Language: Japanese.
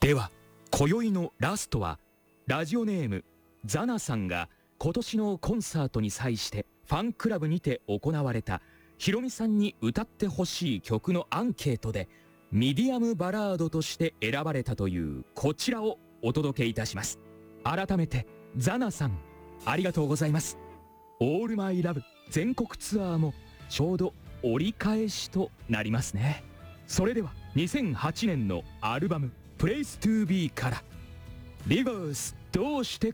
では今宵のラストはラジオネームザナさんが今年のコンサートに際してファンクラブにて行われたヒロミさんに歌ってほしい曲のアンケートでミディアムバラードとして選ばれたというこちらをお届けいたします。改めてザナさんありがとうございます。オールマイラブ全国ツアーもちょうど折り返しとなりますね。それでは2008年のアルバムプレイストゥービーからリバースどうして